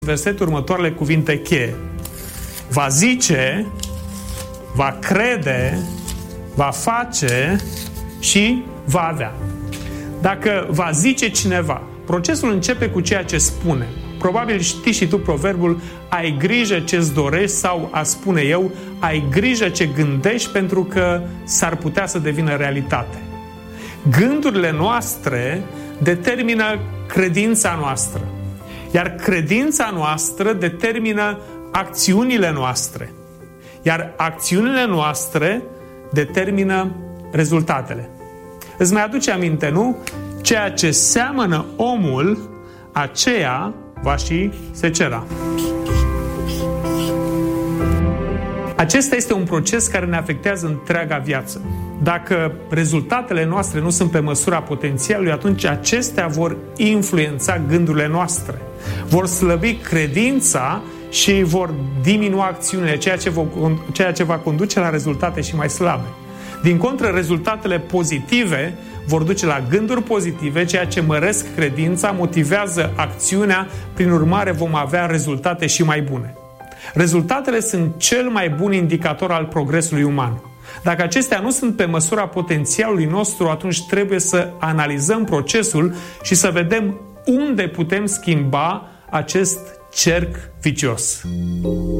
versetul următoarele cuvinte cheie. Va zice, va crede, va face și va avea. Dacă va zice cineva, procesul începe cu ceea ce spune. Probabil știi și tu proverbul, ai grijă ce-ți dorești, sau a spune eu, ai grijă ce gândești, pentru că s-ar putea să devină realitate. Gândurile noastre determină credința noastră, iar credința noastră determină acțiunile noastre, iar acțiunile noastre determină rezultatele. Îți mai aduce aminte, nu? Ceea ce seamănă omul, aceea va și secera. Acesta este un proces care ne afectează întreaga viață. Dacă rezultatele noastre nu sunt pe măsura potențialului, atunci acestea vor influența gândurile noastre. Vor slăbi credința și vor diminua acțiunile, ceea ce va conduce la rezultate și mai slabe. Din contră, rezultatele pozitive vor duce la gânduri pozitive, ceea ce măresc credința, motivează acțiunea, prin urmare vom avea rezultate și mai bune. Rezultatele sunt cel mai bun indicator al progresului uman. Dacă acestea nu sunt pe măsura potențialului nostru, atunci trebuie să analizăm procesul și să vedem unde putem schimba acest cerc vicios.